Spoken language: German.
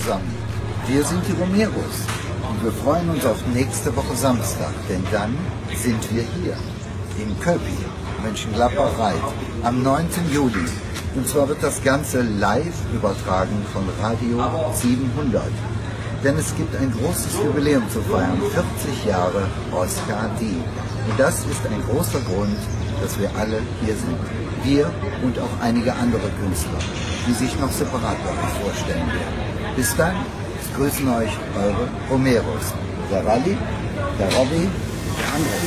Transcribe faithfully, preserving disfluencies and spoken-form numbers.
zusammen. Wir sind die Romeros und wir freuen uns auf nächste Woche Samstag, denn dann sind wir hier in Köpi, Mönchengladbach-Reit, am neunten Juli. Und zwar wird das Ganze live übertragen von Radio siebenhundert. Denn es gibt ein großes Jubiläum zu feiern, vierzig Jahre Oscar D. Und das ist ein großer Grund, dass wir alle hier sind. Wir und auch einige andere Künstler, die sich noch separat bei euch vorstellen werden. Bis dann, es grüßen euch eure Romeros. Der Rally, der Robby, der André.